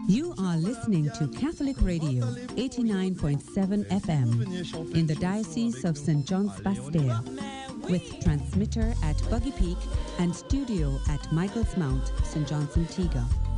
You are listening to Catholic Radio 89.7 FM in the Diocese of St. John's Bastille, with transmitter at Buggy Peak and studio at Michael's Mount, St. John's Antigua.